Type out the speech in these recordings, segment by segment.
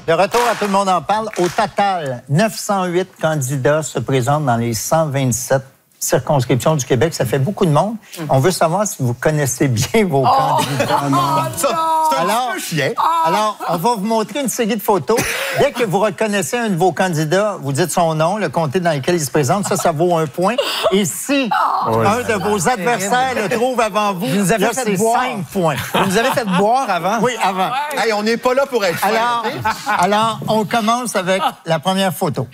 De retour à Tout le monde en parle. Au total, 908 candidats se présentent dans les 127 circonscriptions du Québec. Ça fait beaucoup de monde. On veut savoir si vous connaissez bien vos candidats. Alors, on va vous montrer une série de photos. Dès que vous reconnaissez un de vos candidats, vous dites son nom, le comté dans lequel il se présente. Ça vaut 1 point. Et si un de vos adversaires le trouve avant vous, là, c'est 5 points. Vous nous avez fait boire avant? Oui, avant. Hey, on n'est pas là pour être Alors, on commence avec la première photo.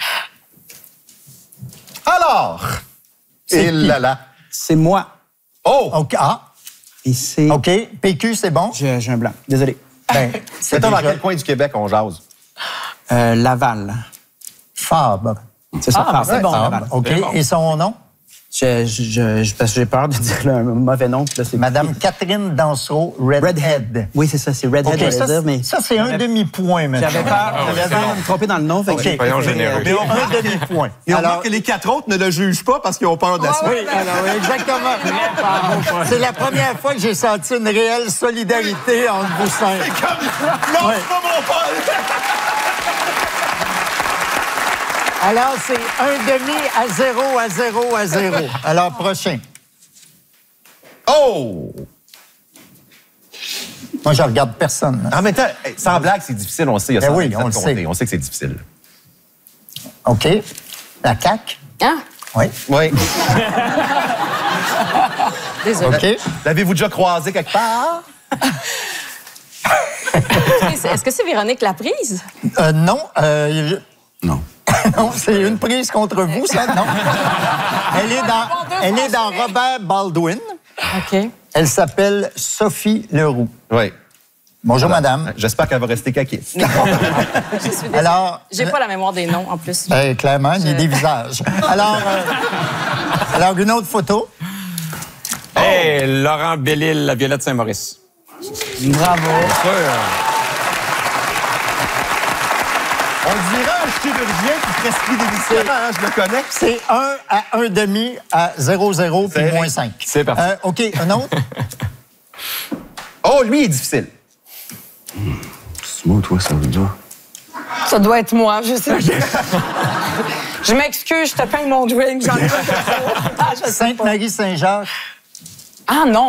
Alors, et là là. C'est moi. Oh! OK. Ah. Et c'est... OK. PQ, c'est bon? J'ai un blanc. Désolé. Ben, C'est dans quel coin du Québec on jase? Laval. Fabre. C'est ça, Fabre. C'est bon. Laval. OK. Et son nom? Parce que j'ai peur de dire un mauvais nom. Là, Madame Catherine Dansereau, Redhead. Oui, c'est ça, c'est Redhead. OK, j'allais dire, mais ça c'est un demi-point maintenant. j'avais peur de me tromper dans le nom. Fait que OK. j'ai Soyons préféré, généreux. Mais on Un demi-point. Et on Alors, remarque que les 4 autres ne le jugent pas parce qu'ils ont peur de la suite. oui, alors, exactement. C'est la première fois que j'ai senti une réelle solidarité entre vous cinq. Non, Ouais. c'est pas mon pote! Alors, c'est un demi à 0. Alors, prochain. Oh! Moi, je regarde personne. En même temps, sans blague, c'est difficile, on le sait. Il y a Ben 100 oui, extraits on de le comté. sait. On sait que c'est difficile. OK. La CAQ? Hein? Oui. Oui. Désolée. OK. L'avez-vous déjà croisé quelque part? Est-ce que c'est Véronique Laprise? Non. Non. Non, c'est une prise contre vous, ça, non. Elle est dans Robert Baldwin. OK. Elle s'appelle Sophie Leroux. Oui. Bonjour, madame. J'espère qu'elle va rester caquiste. Je suis désolée. Alors, J'ai pas la mémoire des noms, en plus. clairement, il y a des visages. Alors, une autre photo. Hey, Laurent Bellil, la Violette Saint-Maurice. Bravo. On dirait un chirurgien qui prescrit des médicaments, hein, je le connais. C'est 1 à 1 demi à 0 puis C'est- moins 5. C'est parfait. OK, un autre? Oh, lui, il est difficile. C'est moi ou toi, ça veut dire? Ça doit être moi, je sais. Je m'excuse, je te peins mon drink, j'en ai pas. Sainte-Marie-Saint-Jacques. Ah non!